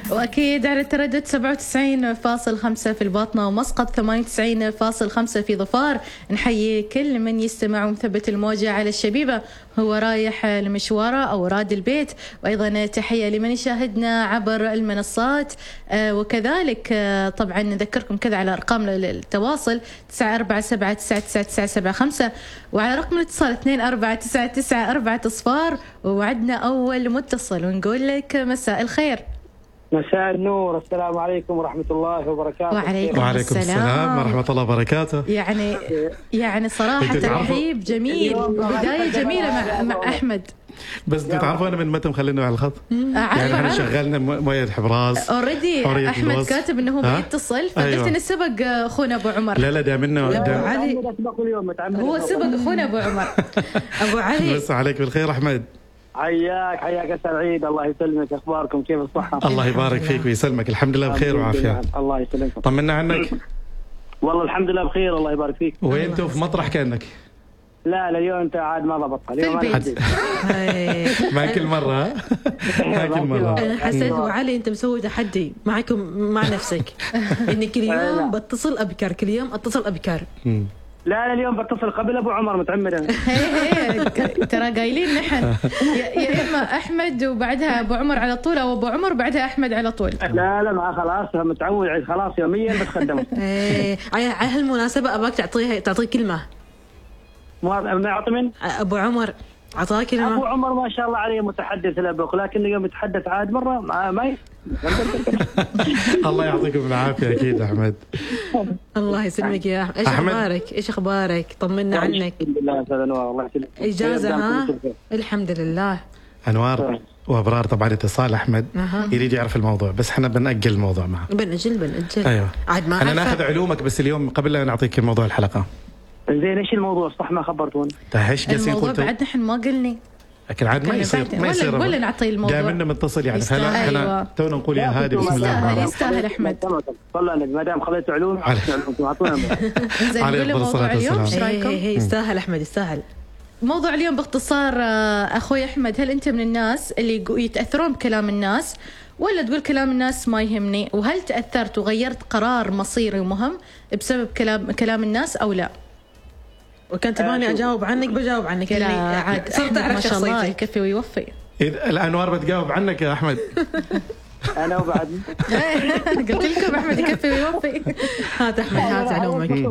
وأكيد على التردد 97.5 في الباطنة ومسقط 98.5 في ظفار. نحيي كل من يستمع ومثبت الموجة على الشبيبة هو رايح لمشواره أو راد البيت، وأيضا تحية لمن يشاهدنا عبر المنصات. وكذلك طبعا نذكركم كذا على أرقام التواصل 94799975 وعلى رقم الاتصال 249994 ووعدنا أول متصل ونقول لك مساء الخير. مساء النور، السلام عليكم ورحمة الله وبركاته. وعليكم السلام ورحمة الله وبركاته. يعني صراحة ترحيب جميل وبداية جميلة مع أحمد. بس تعرفوا أنا من متى مخلينه على الخط؟ يعني احنا شغلنا موية حبراز اوريدي. أحمد كاتب إنه بيتصل فقلت إنه سبق أخونا أبو عمر. لا ده منه علي. هو سبق أخونا أبو عمر. أبو علي بس عليك بالخير أحمد. حياك سعيد، الله يسلمك. اخباركم كيف الصحه؟ الله يبارك فيك ويسلمك. الحمد لله بخير وعافيه. الله يسلمك. طمنا عنك. والله الحمد لله بخير، الله يبارك فيك. وين انت في مطرح كانك؟ لا اليوم انت عاد ما ضبطت اليوم. ما كل مره ما كل مره. انا حسيت ابو علي انت مسوي تحدي معكم مع نفسك اني كل يوم بتصل ابكر، كل يوم اتصل ابكر. لا اليوم بتصل قبل ابو عمر متعمدا. ترى قايلين نحن يا اما احمد وبعدها ابو عمر على طول او ابو عمر بعدها احمد على طول. لا ما خلاص متعود خلاص يوميا بتخدم. على هالمناسبه ابغاك تعطيه كلمه. ما اعطي من ابو عمر عطاه كلمه. ابو عمر ما شاء الله عليه متحدث لبق، لكن يوم يتحدث عاد مره ما الله يعطيكم العافيه. اكيد احمد. الله يسلمك يا احمد. ايش اخبارك؟ طمنا عنك. الحمد لله استاذ انوار، الله يسلمك. اجازه ها؟ الحمد لله. انوار وابرار طبعا اتصال احمد يريد يعرف الموضوع، بس احنا بنأجل الموضوع معه. بنأجل. ايوه عاد ما انا ناخذ علومك بس اليوم قبل لا نعطيك موضوع الحلقه. زين ايش الموضوع؟ صح ما خبرتون. ايش قاسين الموضوع بعد نحن ما قلني. لكن عاد ما يصير ولا نعطي الموضوع. جاي منا متصل يعني فلا احنا تونا نقول يا هادي بسم الله الرحمن الرحيم. يستاهل احمد. والله ما دام خذيتوا علوم اعطونا. زين نقول موضوع اليوم ايش رايكم؟ يستاهل احمد يستاهل. موضوع اليوم باختصار اخوي احمد، هل انت من الناس اللي يتاثرون بكلام الناس ولا تقول كلام الناس ما يهمني؟ وهل تاثرت وغيرت قرار مصيري ومهم بسبب كلام الناس او لا؟ وكان تباني اجاوب عنك بجاوب عنك. لا عاد صرت اعرف ما شاء الله شخصيتك. يكفي ويوفي. الانوار بتجاوب عنك يا احمد. انا وبعد قلت لكم احمد يكفي ويوفي. هات احمد هات علومك.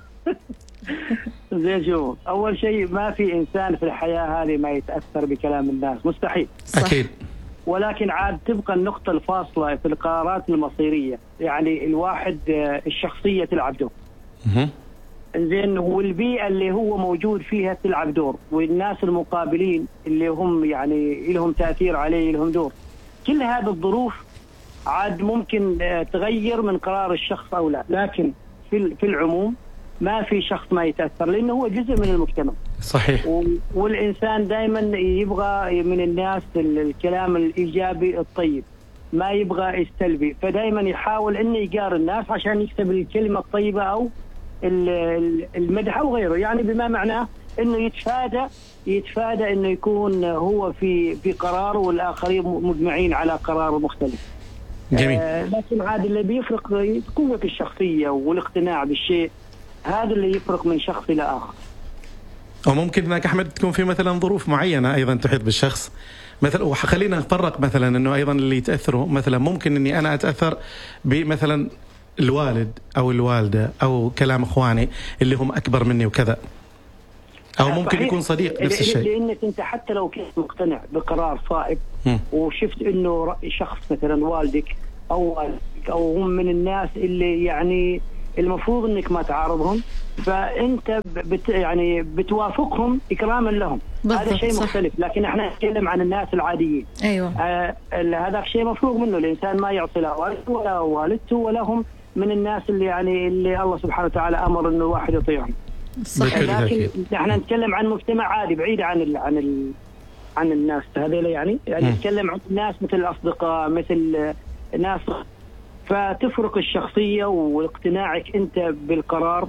زين شوف، اول شيء ما في انسان في الحياه هذه ما يتاثر بكلام الناس، مستحيل. اكيد. ولكن عاد تبقى النقطه الفاصله في القرارات المصيريه، يعني الواحد الشخصيه تلعب دور. زين، والبيئة اللي هو موجود فيها تلعب دور، والناس المقابلين اللي هم يعني لهم تأثير عليه لهم دور. كل هذه الظروف عاد ممكن تغير من قرار الشخص أو لا، لكن في العموم ما في شخص ما يتأثر لأنه هو جزء من المجتمع. صحيح. والإنسان دائما يبغى من الناس الكلام الإيجابي الطيب، ما يبغى السلبي، فدائما يحاول إنه يقارن الناس عشان يكسب الكلمة الطيبة أو المدح او غيره، يعني بما معناه انه يتفادى انه يكون هو في قرار والاخرين مجمعين على قرار مختلف. جميل. لكن عاد اللي بيفرق قوة الشخصية والاقتناع بالشيء، هذا اللي يفرق من شخص الى اخر. وممكن هناك احمد تكون في مثلا ظروف معينة ايضا تحيط بالشخص مثلا، وخلينا نفرق مثلا انه ايضا اللي يتاثروا مثلا ممكن اني انا اتاثر بمثلا الوالد أو الوالدة أو كلام إخواني اللي هم أكبر مني وكذا، أو ممكن يكون صديق نفس الشيء. لأنك أنت حتى لو كنت مقتنع بقرار صائب وشفت إنه رأي شخص مثلا والدك أو هم من الناس اللي يعني المفروض إنك ما تعارضهم، فأنت يعني بتوافقهم إكراما لهم. هذا شيء مختلف، لكن احنا نتكلم عن الناس العاديين. أيوة. هذا شيء مفروغ منه، الإنسان ما يعصي لا والده ولا والدته ولا هم من الناس اللي يعني اللي الله سبحانه وتعالى أمر إنه الواحد يطيعهم. صحيح. لكن احنا نتكلم عن مجتمع عادي بعيد عن الناس هذول، يعني نتكلم عن الناس مثل الأصدقاء، مثل ناس، فتفرق الشخصية واقتناعك أنت بالقرار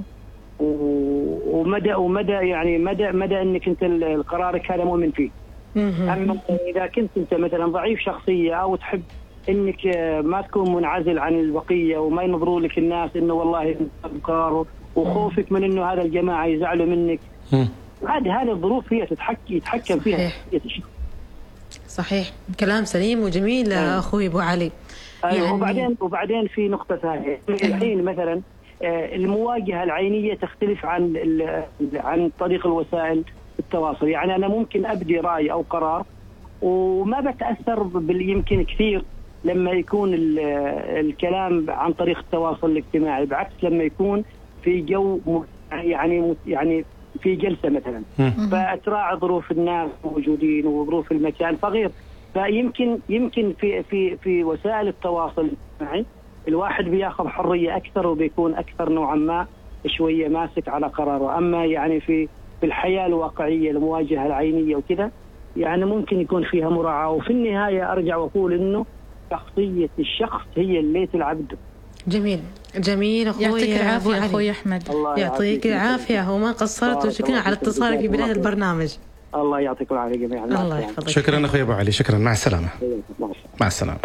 ومدى يعني مدى انك انت قرارك هذا مؤمن فيه. اما اذا كنت انت مثلا ضعيف شخصيه او تحب انك ما تكون منعزل عن البقيه وما ينظروا لك الناس انه والله افكار، وخوفك من انه هذا الجماعه يزعلوا منك. هذه الظروف هي يتحكم فيها. صحيح، كلام سليم وجميل اخوي ابو علي. يعني وبعدين في نقطه ثانيه. الحين مثلا المواجهه العينيه تختلف عن طريق الوسائل التواصل. يعني انا ممكن ابدي راي او قرار وما بتاثر يمكن كثير لما يكون الكلام عن طريق التواصل الاجتماعي، بعكس لما يكون في جو يعني في جلسه مثلا، فتراعي ظروف الناس موجودين وظروف المكان فغير. فيمكن في وسائل التواصل الاجتماعي الواحد بياخذ حريه اكثر وبيكون اكثر نوعا ما شويه ماسك على قراره. اما يعني في الحياه الواقعيه المواجهه العينيه وكذا يعني ممكن يكون فيها مراعاه. وفي النهايه ارجع واقول انه شخصيه الشخص هي اللي تلعب الدور. جميل اخوي. يعطيك العافيه اخوي احمد. يعطيك العافيه وما قصرت، وشكرا على اتصالك في بدايه البرنامج. الله يعطيكم العافيه جميعا. الله يحفظك. شكرا اخوي ابو علي، شكرا، مع السلامه. مع السلامه.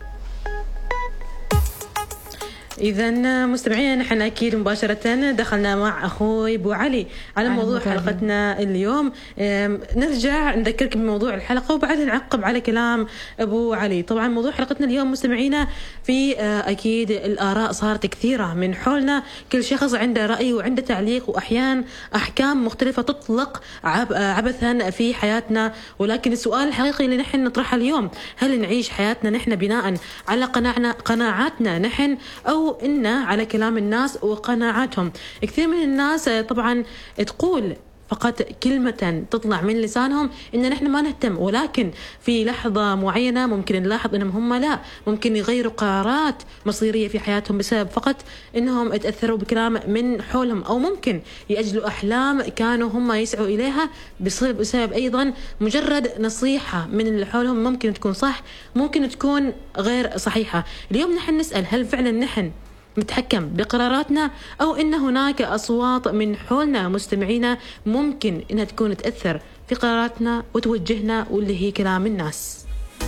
إذا مستمعين، نحن أكيد مباشرة دخلنا مع أخوي أبو علي على موضوع حلقتنا اليوم. نرجع نذكركم بموضوع الحلقة وبعدها نعقب على كلام أبو علي. طبعا موضوع حلقتنا اليوم مستمعينا في أكيد الآراء صارت كثيرة من حولنا، كل شخص عنده رأي وعنده تعليق، وأحيان أحكام مختلفة تطلق عبثا في حياتنا. ولكن السؤال الحقيقي اللي نحن نطرحه اليوم، هل نعيش حياتنا نحن بناء على قناعاتنا نحن، أو إن على كلام الناس وقناعاتهم؟ كثير من الناس طبعا تقول فقط كلمة تطلع من لسانهم إن نحن ما نهتم، ولكن في لحظة معينة ممكن نلاحظ إنهم هم لا، ممكن يغيروا قرارات مصيرية في حياتهم بسبب فقط إنهم اتأثروا بكلام من حولهم، أو ممكن يأجلوا أحلام كانوا هم يسعوا إليها بسبب أيضا مجرد نصيحة من اللي حولهم، ممكن تكون صح ممكن تكون غير صحيحة. اليوم نحن نسأل، هل فعلا نحن نتحكم بقراراتنا، أو إن هناك أصوات من حولنا مستمعينا ممكن إنها تكون تأثر في قراراتنا وتوجهنا، واللي هي كلام الناس؟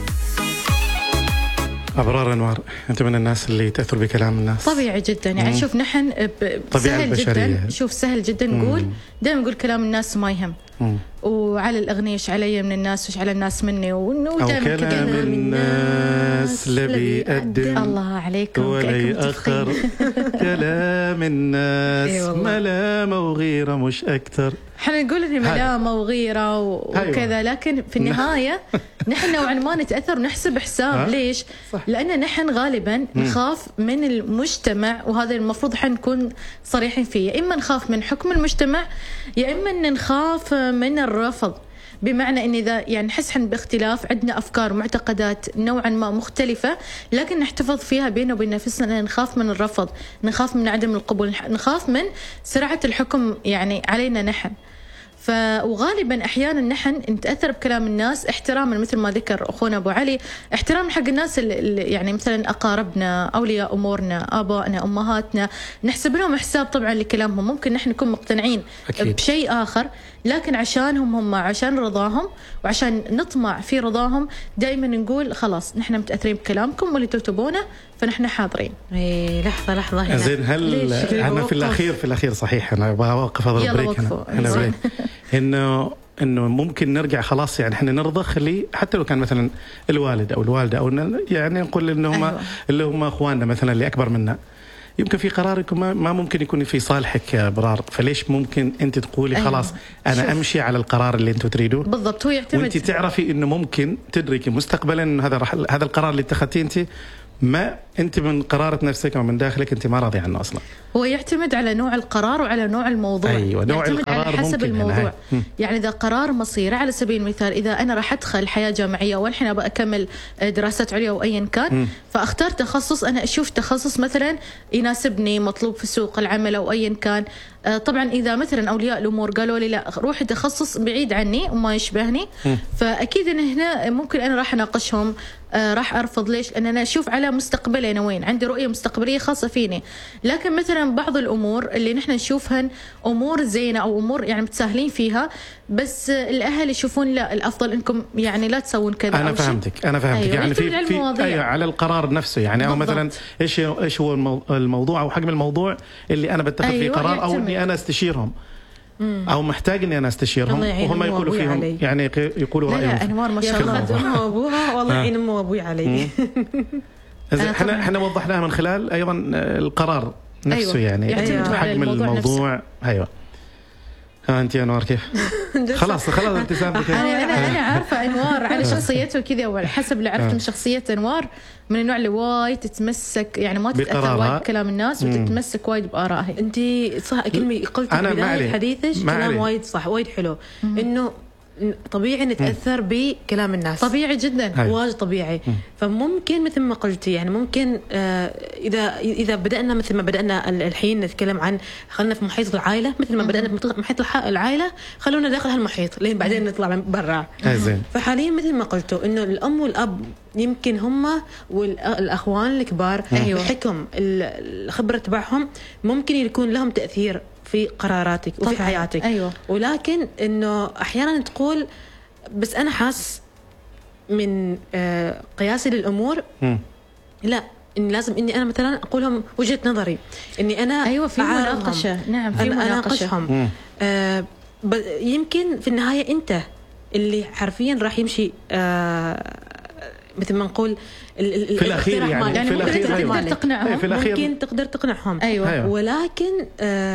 أبرار أنوار، أنت من الناس اللي تأثر بكلام الناس؟ طبيعي جدا. يعني شوف نحن سهل جدا، شوف سهل جدا نقول دائما نقول كلام الناس ما يهم، وعلى الأغنية إيش علي من الناس وإيش على الناس مني، ودائما كلام الناس لا بيقدم الله عليكم ولا يأخر كلام الناس ملامة وغيرة مش أكتر. احنا نقول إني ملامة وغيرة وكذا، لكن في النهاية نحن نوعا ما نتأثر ونحسب حساب. ليش؟ لأن نحن غالبا نخاف من المجتمع، وهذا المفروض احنا نكون صريحين فيه. يا إما نخاف من حكم المجتمع، يا إما إن نخاف من الرفض. بمعنى إن إذا يعني نحس حن باختلاف، عندنا أفكار ومعتقدات نوعا ما مختلفة، لكن نحتفظ فيها بيننا وبين نفسنا، نخاف من الرفض، نخاف من عدم القبول، نخاف من سرعة الحكم يعني علينا نحن. وغالبا احيانا نحن نتاثر بكلام الناس احتراما، مثل ما ذكر اخونا ابو علي، احترام حق الناس اللي يعني مثلا اقاربنا، اولياء امورنا، ابائنا، امهاتنا، نحسب لهم حساب طبعا لكلامهم. ممكن نحن نكون مقتنعين بشيء اخر، لكن عشانهم هم، عشان رضاهم وعشان نطمع في رضاهم، دائما نقول خلاص نحن متاثرين بكلامكم واللي تكتبونه فنحن حاضرين. لحظه هنا. زين، هل انا في الاخير صحيح انا ابغى اوقف هذا البريك هنا انه ممكن نرجع خلاص، يعني احنا نرضخ لي حتى لو كان مثلا الوالد او الوالده، او يعني نقول انهم اللي هم اخواننا مثلا اللي اكبر منا، يمكن في قراركم ما ممكن يكون في صالحك يا برار، فليش ممكن انت تقولي خلاص انا امشي على القرار اللي انتم تريدوه؟ بالضبط، هو يعتمد، وانت تعرفي انه ممكن تدركي مستقبلا ان هذا القرار اللي اتخذتيه انت ما انت من قرارة نفسك ومن داخلك انت ما راضي عنه اصلا. هو يعتمد على نوع القرار وعلى نوع الموضوع. ايوه، نوع يعتمد القرار على حسب الموضوع. يعني اذا قرار مصيري على سبيل المثال، اذا انا راح ادخل حياه جامعيه والحين ابغى اكمل دراسات عليا وايا كان، فاختار تخصص انا اشوف تخصص مثلا يناسبني، مطلوب في سوق العمل او ايا كان. طبعا اذا مثلا اولياء الامور قالوا لي لا روحي تخصص بعيد عني وما يشبهني، فاكيد ان هنا ممكن انا راح اناقشهم راح أرفض. ليش؟ لأن أنا أشوف على مستقبلي أنا وين، عندي رؤية مستقبلية خاصة فيني. لكن مثلا بعض الأمور اللي نحن نشوفها أمور زينة أو أمور يعني متساهلين فيها، بس الأهل يشوفون لا الأفضل إنكم يعني لا تسوون كذا. أنا فهمتك أيوة. يعني في أيوة على القرار نفسه يعني، أو مثلا إيش هو الموضوع أو حجم الموضوع اللي أنا بتخذ فيه قرار، أو إني أنا استشيرهم أو محتاج إني أنا استشيرهم وهم يقولوا فيهم علي. يعني يقولوا رأيهم. لا أنوار ما شاء الله أمها وأبوها والله يعين أمه وأبوي علي. احنا وضحناها من خلال أيضا القرار نفسه. أيوة. يعني حجم الموضوع. أيوة. أنت يا أنوار كيف؟ خلاص ابتسامتك. أنا عارفة أنوار على شخصيته كذا، وعلى حسب اللي عرفت من شخصية أنوار من النوع اللي وايد تتمسك، يعني ما تتأثر وايد بكلام الناس وتتمسك وايد بآرائها. أنت صح كلمة قلت بداية حديثك كلام وايد صح وايد حلو، إنه طبيعي نتأثر بكلام الناس، طبيعي جدا واجد طبيعي. فممكن مثل ما قلتي يعني ممكن إذا بدأنا مثل ما بدأنا الحين نتكلم عن خلنا في محيط العائلة، مثل ما بدأنا في محيط العائلة خلونا داخل هالمحيط لين بعدين نطلع من برا. فحاليا مثل ما قلتوا إنه الأم والأب يمكن هم والأخوان الكبار بحكم الخبرة تبعهم ممكن يكون لهم تأثير في قراراتك وفي حياتك. أيوة. ولكن إنه أحيانا تقول بس أنا حاس من قياسي للأمور لا إن لازم إني أنا مثلا أقولهم وجهة نظري، إني أنا أيوة في مناقشة. نعم في مناقشة. يمكن في النهاية أنت اللي حرفيا راح يمشي مثل ما نقول في الأخير يعني في الأخير تقدر تقنعهم، ممكن تقدر تقنعهم. أيوة. ولكن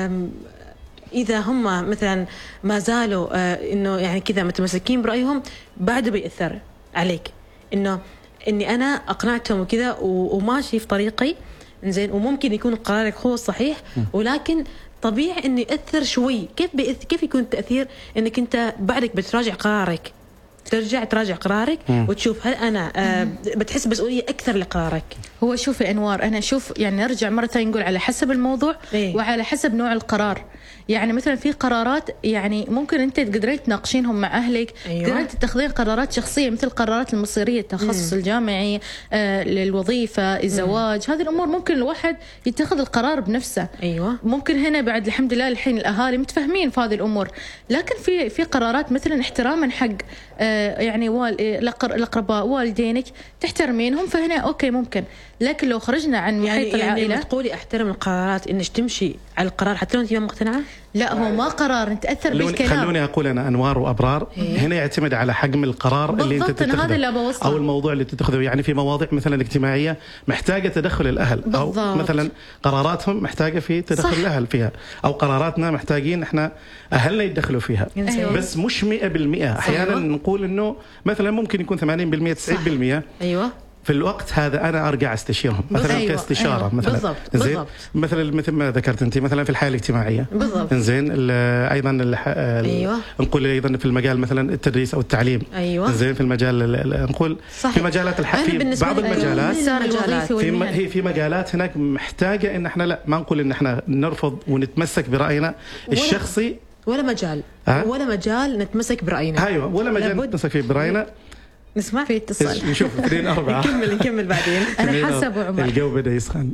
إذا هم مثلا ما زالوا إنه يعني كذا متمسكين برأيهم بعد بيأثر عليك، إني أنا أقنعتهم وكذا وماشي في طريقي إنزين، وممكن يكون قرارك هو الصحيح ولكن طبيعي إنه يأثر شوي. كيف يكون التأثير؟ إنك أنت بعدك بتراجع قرارك، ترجع تراجع قرارك وتشوف هل أنا بتحس مسؤولية أكثر لقرارك. هو شوفي أنوار، أنا أشوف يعني نرجع مرة ثانية نقول على حسب الموضوع وعلى حسب نوع القرار. يعني مثلا في قرارات يعني ممكن أنت تقدرين تناقشينهم مع أهلك. تقدرين تتخذين قرارات شخصية مثل القرارات المصيرية، التخصص الجامعي، للوظيفة، الزواج. هذه الأمور ممكن الواحد يتخذ القرار بنفسه. ممكن هنا بعد الحمد لله الحين الأهالي متفاهمين في هذه الأمور. لكن في قرارات مثلا احتراما حق يعني الأقرباء والدينك تحترمينهم، فهنا أوكي ممكن. لكن لو خرجنا عن محيط العائلة يعني تقولي احترم القرارات إنش تمشي على القرار حتى لو أنت ما مقتنعة. لا هو ما قرار نتأثر بالكلام. خلوني أقول أنا أنوار وأبرار هنا يعتمد على حجم القرار اللي أنت تتخذه أو الموضوع اللي تتخذه. يعني في مواضيع مثلا اجتماعية محتاجة تدخل الأهل بالضبط. أو مثلا قراراتهم محتاجة في تدخل الأهل فيها، أو قراراتنا محتاجين إحنا أهلنا يتدخلوا فيها. بس مش 100%. أحيانا نقول إنه مثلا ممكن يكون 80% 90%. في الوقت هذا أنا أرجع استشيرهم مثلا كاستشارة مثلا. بالضبط. مثل ما ذكرت أنت مثلا في الحياة الاجتماعية. إنزين أيضا نقول أيضا في المجال مثلا التدريس أو التعليم. إنزين في المجال نقول في مجالات في بعض المجالات في مجالات هناك محتاجة إن إحنا لا ما نقول إن إحنا نرفض ونتمسك برأينا الشخصي ولا مجال نتمسك برأينا. أيوة ولا مجال نتمسك فيه برأينا. نسمع في اتصال نشوف 2-4 نكمل بعدين. أنا حسب عمر الجو بدأ يسخن.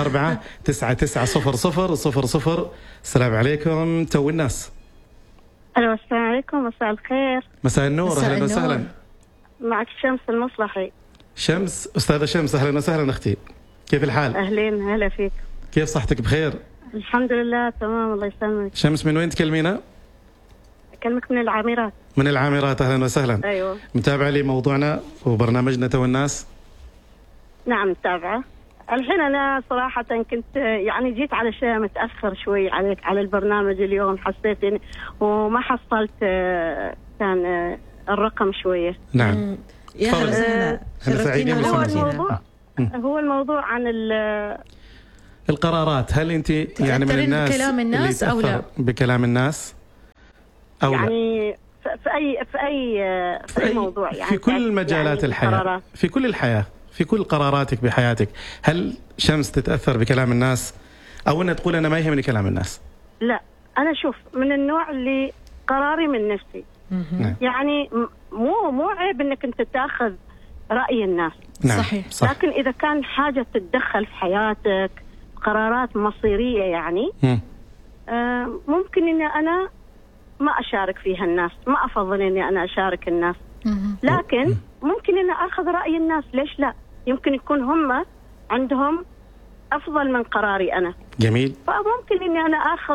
2-4-9-9-0-0-0. السلام عليكم تو الناس. الو السلام عليكم، مساء الخير. مساء النور، أهلا وسهلا. معك شمس المصلحي. شمس، أستاذة شمس أهلا وسهلا أختي، كيف الحال؟ أهلين، هلا فيك. كيف صحتك؟ بخير الحمد لله تمام الله يسلمك. شمس من وين تكلمينا؟ أكلمك من العامرات. من العامرات، أهلا وسهلا. أيوة. متابعة لموضوعنا وبرنامجنا تو الناس؟ نعم متابعة. الحين أنا صراحة كنت يعني جيت علشان متأخر شوي على البرنامج اليوم، حسيت إني وما حصلت كان الرقم شوية. نعم. يا هلا سعيدين. هو الموضوع عن القرارات. هل أنت يعني من الناس بكلام الناس أو لا بكلام الناس أو يعني في أي موضوع يعني في كل مجالات يعني الحياة، في كل الحياة، في كل قراراتك بحياتك. هل شمس تتأثر بكلام الناس أو أن تقول أنا ما يهمني كلام الناس؟ لا أنا شوف من النوع اللي قراري من نفسي. يعني مو عيب إنك أنت تأخذ رأي الناس. نعم. صحيح. صح. لكن إذا كان حاجة تتدخل في حياتك، قرارات مصيرية يعني، ممكن إني أنا ما أشارك فيها الناس، ما أفضل إني أنا أشارك الناس. لكن ممكن إني أخذ رأي الناس، ليش لا؟ يمكن يكون هم عندهم أفضل من قراري أنا. جميل. فممكن إني أنا أخذ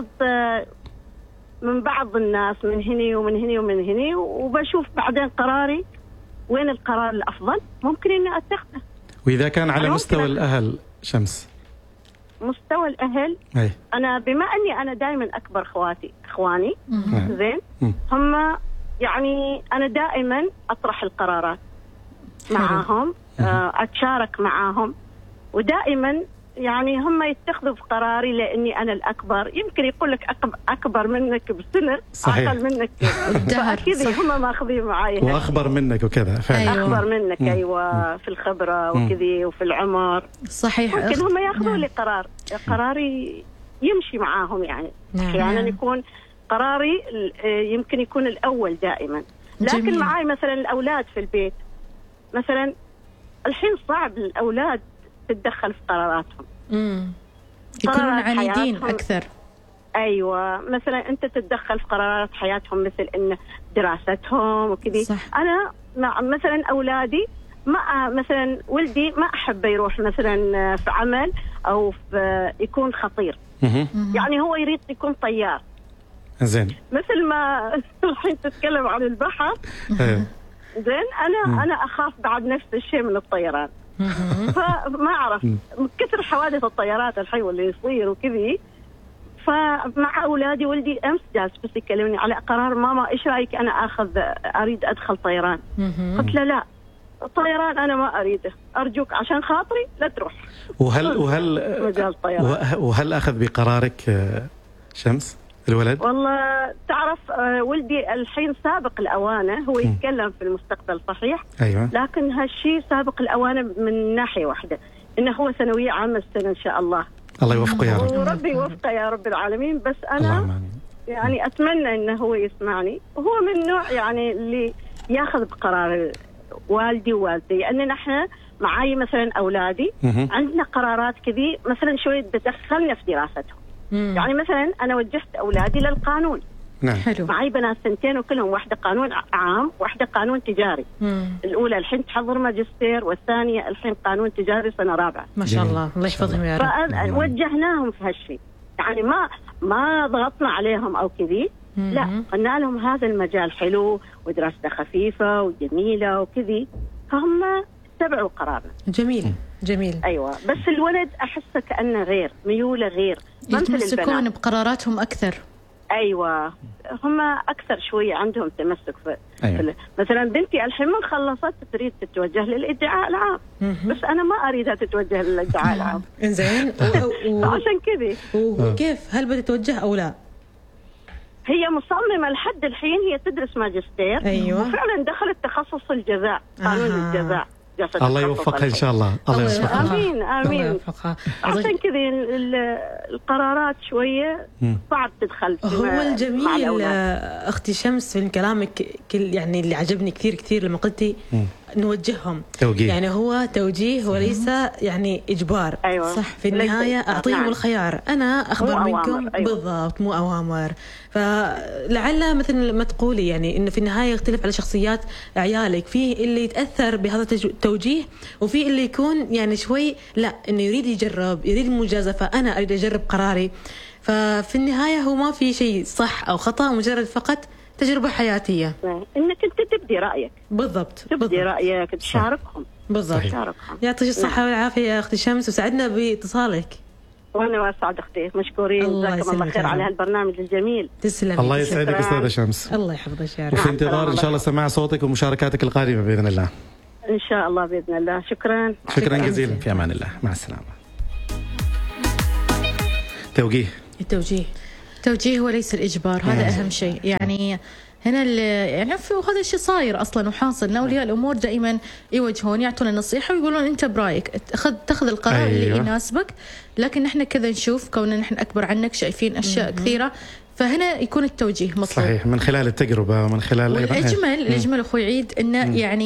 من بعض الناس، من هني ومن هني ومن هني، وبشوف بعدين قراري وين القرار الأفضل ممكن إني أتخذه. وإذا كان على مستوى الأهل شمس؟ مستوى الأهل، أي. أنا بما أني أنا دائما أكبر إخواني زين، هم يعني أنا دائما أطرح القرارات معاهم، أتشارك معاهم، ودائما يعني هم يتخذوا في قراري لأني أنا الأكبر. يمكن يقول لك أكبر منك بسنة، صحيح. أقل منك فأكيد هم ماخذين معي وأخبر منك وكذا فعلا. أيوة. أكبر منك أيوة في الخبرة وكذي وفي العمر. صحيح. ممكن هم ياخذوا لي قراري يمشي معاهم يعني. أحيانا يكون قراري يمكن يكون الأول دائما. لكن جميل. معي مثلا الأولاد في البيت مثلا، الحين صعب الأولاد تتدخل في قراراتهم. يكونون عنيدين أكثر. أيوة، مثلا أنت تتدخل في قرارات حياتهم مثل إن دراستهم وكذي. أنا مع مثلا أولادي ما مثلا ولدي ما أحب يروح مثلا في عمل أو في يكون خطير. يعني هو يريد يكون طيار. زين. مثل ما الحين تتكلم عن البحر. زين أنا أخاف بعد نفس الشيء من الطيران. فما أعرف من كثر حوادث الطيارات الحين واللي يصير وكذي. فمع أولادي ولدي أمس جالس بس يكلمني على قرار، ماما إيش رأيك أنا أريد أدخل طيران. قلت له لا، الطيران أنا ما أريده، أرجوك عشان خاطري لا تروح. وهل أخذ بقرارك شمس الولد؟ والله تعرف ولدي الحين سابق الأوانة، هو يتكلم في المستقبل صحيح. أيوة. لكن هالشيء سابق الأوانة من ناحية واحدة، إنه هو ثانوية عامة السنة إن شاء الله. الله يوفقه يا رب. وربي يوفقه يا رب العالمين. بس أنا يعني أتمنى إنه هو يسمعني، وهو من النوع يعني اللي ياخذ بقرار والدي ووالدي، لأن نحن معاي مثلا أولادي عندنا قرارات كذي مثلا شوية تدخلنا في دراستهم. يعني مثلا أنا وجهت أولادي للقانون. نعم. حلو. معي بنات سنتين وكلهم واحدة قانون عام واحدة قانون تجاري. الأولى الحين تحضر ماجستير، والثانية الحين قانون تجاري سنة رابعة. ما شاء الله، الله يحفظهم يا رب. فوجهناهم في هالشيء، يعني ما ضغطنا عليهم أو كذي. لا، قلنا لهم هذا المجال حلو ودراسته خفيفة وجميلة وكذي، فهم اتبعوا قرارنا. جميل جميل. أيوة، بس الولد أحسه كأنه غير، ميوله غير، يتمسكون بقراراتهم أكثر. أيوة، هم أكثر شوية عندهم تمسك في. أيوة. مثلا بنتي الحين من خلصت تريد تتوجه للإدعاء العام، بس أنا ما أريدها تتوجه للإدعاء العام. إنزين. عشان كذي. وكيف هل بتتوجه أو لا؟ هي مصممة لحد الحين، هي تدرس ماجستير. أيوة. وفعلا دخلت تخصص الجزاء، قانون الجزاء. الله يوفقها إن شاء الله. الله يوفقها. آمين آمين. عشان كذي القرارات شوية صعب تدخل. هو الجميل أختي شمس في كلامك يعني اللي عجبني كثير كثير لما قلتي نوجههم توجيه. يعني هو توجيه وليس يعني إجبار. أيوة. صح، في النهاية أعطيهم نعم. الخيار، أنا أخبر منكم. أيوة. بالضبط، مو أوامر. فلعل مثل ما تقولي يعني إنه في النهاية يختلف على شخصيات عيالك، في اللي يتأثر بهذا التوجيه، وفي اللي يكون يعني شوي لا، إنه يريد يجرب، يريد المجازفة، أنا أريد أجرب قراري. ففي النهاية هو ما في شيء صح أو خطأ، مجرد فقط تجربة حياتية. إنك أنت تبدي رأيك. بالضبط. تبدي رأيك، تشاركهم. بالضبط. يعطيك الصحة والعافية يا أختي شمس، وسعدنا باتصالك. وأنا واسعد أختي، مشكورين، جزاكم الله خير على هالبرنامج الجميل. تسلم. الله يسعدك أستاذة شمس. الله يحفظك يا رب. وفي انتظار إن شاء الله سماع صوتك ومشاركاتك القادمة بإذن الله. إن شاء الله بإذن الله. شكرا جزيلا، في أمان الله، مع السلامة. التوجيه وليس الإجبار، هذا أهم شيء. يعني هنا يعني وهذا الشيء صاير أصلا وحاصل، إن أولياء الأمور دائما يوجهون، يعطون النصيحة ويقولون أنت برأيك تأخذ القرار اللي يناسبك. لكن نحن كذا نشوف كوننا نحن أكبر عنك، شايفين أشياء كثيرة، فهنا يكون التوجيه مطلوب. صحيح، من خلال التجربة ومن خلال الأجمل أخوي عيد إنه يعني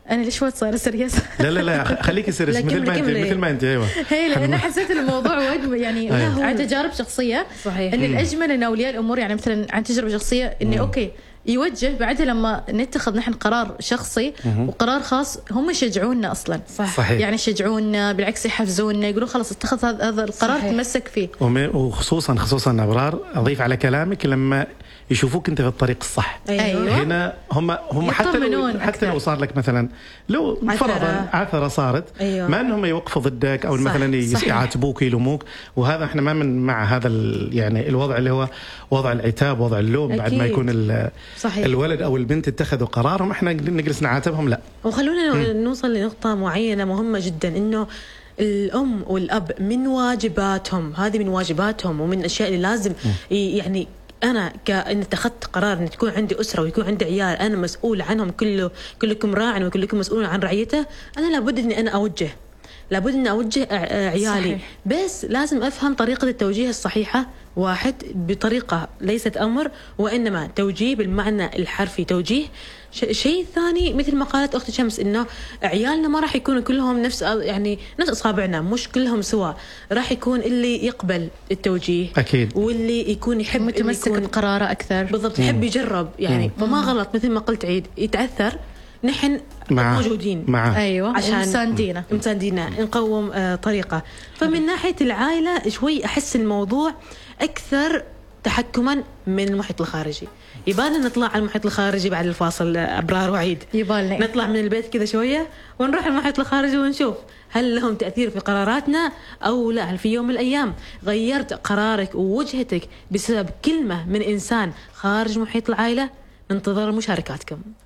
انا ليش وقت صار سيريس؟ لا خليكي سيريس مثل ما انت. ايوه هي لان حسيت الموضوع وايد يعني عن تجارب شخصيه. صحيح. ان الاجمل ان اولياء الامور يعني مثلا عن تجربه شخصيه اني اوكي يوجه بعدها لما نتخذ نحن قرار شخصي وقرار خاص هم يشجعونا اصلا. صحيح. يعني يشجعونا بالعكس يحفزونا يقولون خلاص اتخذ هذا القرار تمسك فيه. وخصوصا أبرار أضيف على كلامك لما يشوفوك انت في الطريق الصح. أيوة. هنا هم حتى لو صار لك مثلا لو فرضا عثره صارت. أيوة. ما انهم يوقفوا ضدك او مثلا يعاتبوك يلوموك، وهذا احنا ما من مع هذا يعني الوضع اللي هو وضع العتاب وضع اللوم. أكيد. بعد ما يكون الولد او البنت اتخذوا قرارهم احنا نجلس نعاتبهم، لا. وخلونا نوصل لنقطه معينه مهمه جدا، انه الام والاب من واجباتهم، هذه من واجباتهم ومن الاشياء اللي لازم يعني أنا كأن اتخذت قرار أن تكون عندي أسرة ويكون عندي عيال أنا مسؤول عنهم، كلكم راع وكلكم مسؤول عن رعيته. أنا لابد أني أنا لابد أن أوجه عيالي. صحيح. بس لازم أفهم طريقة التوجيه الصحيحة، واحد بطريقة ليست أمر وإنما توجيه بالمعنى الحرفي توجيه. شيء ثاني مثل ما قالت أخت شمس إنه عيالنا ما راح يكونوا كلهم نفس أصابعنا، مش كلهم سوا، راح يكون اللي يقبل التوجيه أكيد، واللي يكون يحب متمسك بقراره أكثر بالضبط، يحب يجرب يعني. فما غلط مثل ما قلت عيد يتعثر، نحن موجودين معه. أيوة عشان مساندينا نقوم طريقة. فمن ناحية العائلة شوي أحس الموضوع أكثر تحكما من المحيط الخارجي. يبالنا نطلع على المحيط الخارجي بعد الفاصل أبرار وعيد، يبالنا نطلع من البيت كذا شوية ونروح المحيط الخارجي ونشوف هل لهم تأثير في قراراتنا أو لا. هل في يوم من الأيام غيرت قرارك ووجهتك بسبب كلمة من إنسان خارج محيط العائلة؟ ننتظر مشاركاتكم.